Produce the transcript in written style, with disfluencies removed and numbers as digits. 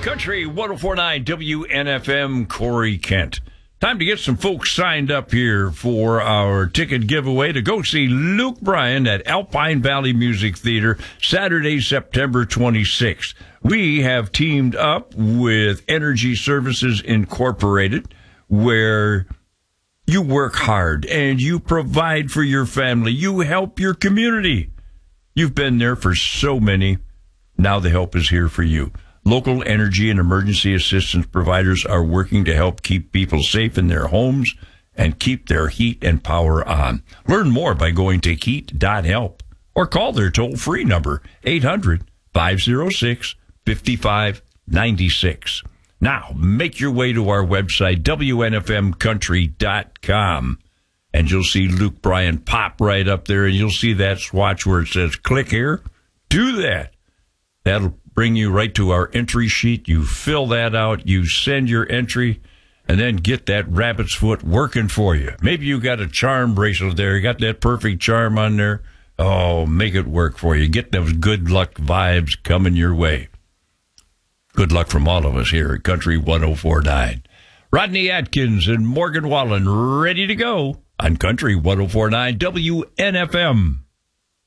Country 104.9 WNFM, Corey Kent. Time to get some folks signed up here for our ticket giveaway to go see Luke Bryan at Alpine Valley Music Theater, Saturday, September 26th. We have teamed up with Energy Services Incorporated, where you work hard and you provide for your family. You help your community. You've been there for so many. Now the help is here for you. Local energy and emergency assistance providers are working to help keep people safe in their homes and keep their heat and power on. Learn more by going to heat.help or call their toll-free number, 800-506-5596. Now, make your way to our website, WNFMcountry.com, and you'll see Luke Bryan pop right up there, and you'll see that swatch where it says, click here. Do that. That'll bring you right to our entry sheet. You fill that out, you send your entry, and then get that rabbit's foot working for you. Maybe you got a charm bracelet there. You got that perfect charm on there. Oh, make it work for you. Get those good luck vibes coming your way. Good luck from all of us here at Country 104.9. Rodney Atkins and Morgan Wallen ready to go on Country 104.9 WNFM.